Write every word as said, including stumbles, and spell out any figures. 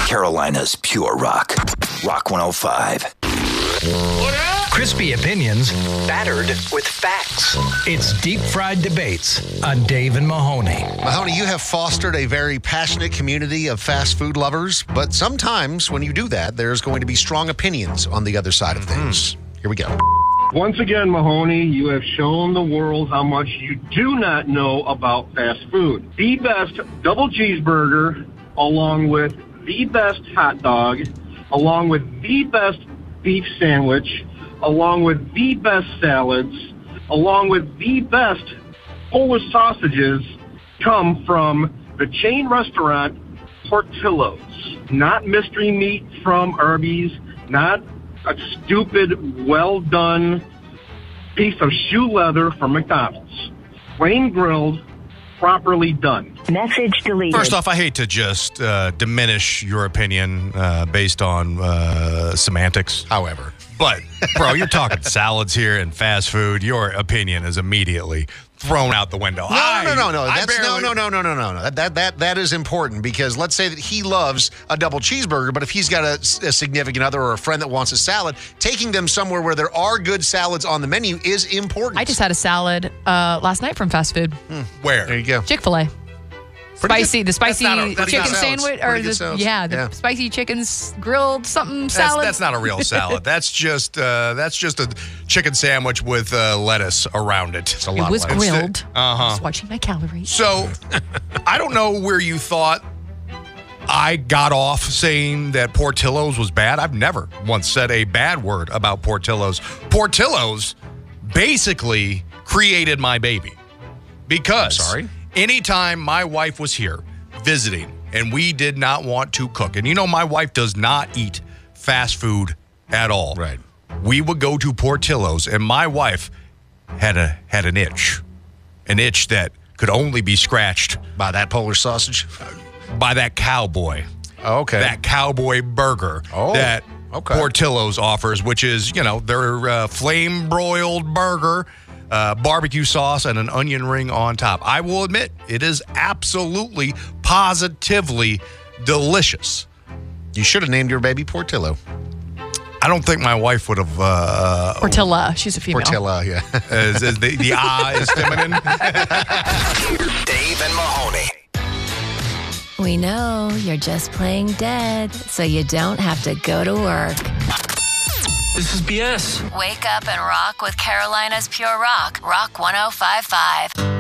Carolina's Pure Rock. Rock one oh five. Crispy opinions battered with facts. It's Deep Fried Debates on Dave and Mahoney. Mahoney, you have fostered a very passionate community of fast food lovers, but sometimes when you do that, there's going to be strong opinions on the other side of things. Mm. Here we go. Once again, Mahoney, you have shown the world how much you do not know about fast food. The best double cheeseburger, along with the best hot dog, along with the best beef sandwich, along with the best salads, along with the best Polish sausages, come from the chain restaurant Portillo's. Not mystery meat from Arby's, not a stupid, well-done piece of shoe leather from McDonald's. Plain grilled, properly done. Message deleted. First off, I hate to just uh, diminish your opinion uh, based on uh, semantics. However. But, bro, you're talking salads here and fast food. Your opinion is immediately thrown out the window. No, I, no, no, no. That's barely... no, no, no, no, no, no. That, that that that is important because let's say that he loves a double cheeseburger, but if he's got a, a significant other or a friend that wants a salad, taking them somewhere where there are good salads on the menu is important. I just had a salad uh, last night from fast food. Hmm. Where? There you go. Chick-fil-A. Spicy, the spicy a- that's chicken not- sandwich, or the, yeah, the Yeah. spicy chicken's grilled something That's, salad. that's not a real salad. That's just uh, that's just a chicken sandwich with uh, lettuce around it. It's a It was lettuce. grilled. Uh huh. Just watching my calories. So, I don't know where you thought I got off saying that Portillo's was bad. I've never once said a bad word about Portillo's. Portillo's basically created my baby because I'm sorry? anytime my wife was here visiting and we did not want to cook, and you know my wife does not eat fast food at all. Right. We would go to Portillo's, and my wife had a had an itch, an itch that could only be scratched By that Polish sausage? by that cowboy. Oh, okay. That cowboy burger Oh, that okay. Portillo's offers, which is, you know, their uh, flame broiled burger, uh, barbecue sauce, and an onion ring on top. I will admit, it is absolutely, positively delicious. You should have named your baby Portillo. I don't think my wife would have. Uh, Portilla. She's a female. Portilla, yeah. Is, is the, the ah is feminine. Dave and Mahoney. We know you're just playing dead, so you don't have to go to work. This is B S. Wake up and rock with Carolina's Pure Rock. Rock one oh five point five.